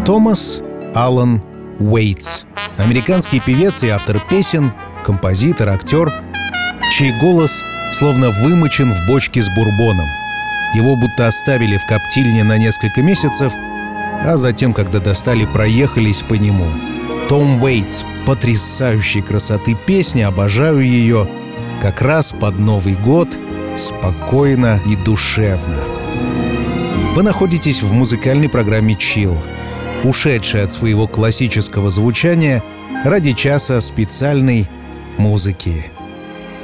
Томас Аллен Уэйтс. Американский певец и автор песен, композитор, актер, чей голос словно вымочен в бочке с бурбоном. Его будто оставили в коптильне на несколько месяцев, а затем, когда достали, проехались по нему. Том Уэйтс. Потрясающей красоты песня, обожаю ее. Как раз под Новый год, спокойно и душевно. Вы находитесь в музыкальной программе Chill, ушедшей от своего классического звучания ради часа специальной музыки.